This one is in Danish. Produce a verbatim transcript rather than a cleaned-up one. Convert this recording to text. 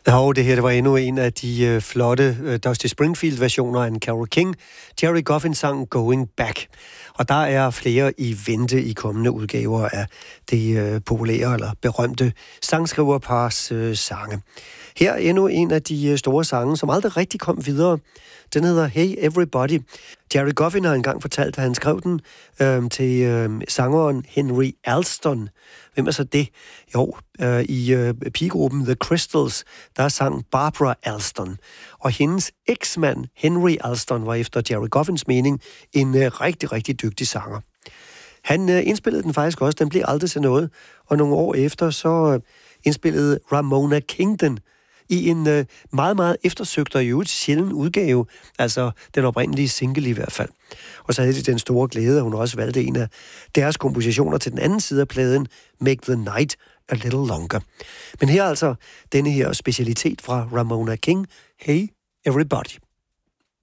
Og det her, det var endnu en af de øh, flotte øh, Dusty Springfield-versioner af en Carole King. Gerry Goffin sang Going Back. Og der er flere i vente i kommende udgaver af det øh, populære eller berømte sangskriverpars øh, sange. Her er endnu en af de øh, store sange, som aldrig rigtig kom videre. Den hedder Hey Everybody. Gerry Goffin har engang fortalt, at han skrev den øh, til øh, sangeren Henry Alston. Hvem er så det? Jo, øh, i øh, pigegruppen The Crystals, der sang Barbara Alston. Og hendes eksmand Henry Alston var efter Gerry Goffins mening en øh, rigtig, rigtig dygtig sanger. Han øh, indspillede den faktisk også, den blev aldrig til noget. Og nogle år efter, så øh, indspillede Ramona King den i en øh, meget, meget eftersøgt og i øvrigt sjælden udgave, altså den oprindelige single i hvert fald. Og så havde de den store glæde, at hun også valgte en af deres kompositioner til den anden side af pladen, Make the Night a Little Longer. Men her altså denne her specialitet fra Ramona King, Hey Everybody.